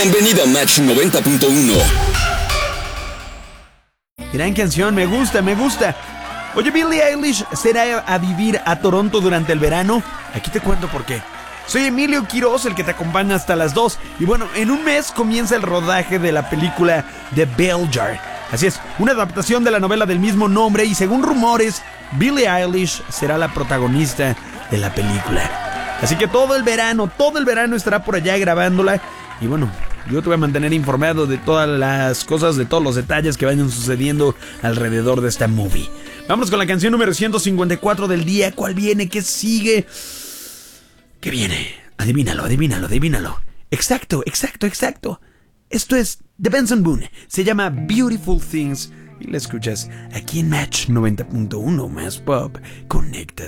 Bienvenido a Match 90.1. Gran canción, me gusta. Oye, Billie Eilish se irá a vivir a Toronto durante el verano. Aquí te cuento por qué. Soy Emilio Quiroz, el que te acompaña hasta las 2. Y bueno, en un mes comienza el rodaje de la película The Bell Jar. Así es, una adaptación de la novela del mismo nombre. Y según rumores, Billie Eilish será la protagonista de la película. Así que todo el verano estará por allá grabándola. Y bueno, yo te voy a mantener informado de todas las cosas, de todos los detalles que vayan sucediendo alrededor de esta movie. Vamos con la canción número 154 del día. ¿Cuál viene? ¿Qué sigue? ¿Qué viene? Adivínalo. Exacto. Esto es The Benson Boone. Se llama Beautiful Things. Y la escuchas aquí en Match 90.1 más Pop. Conéctate.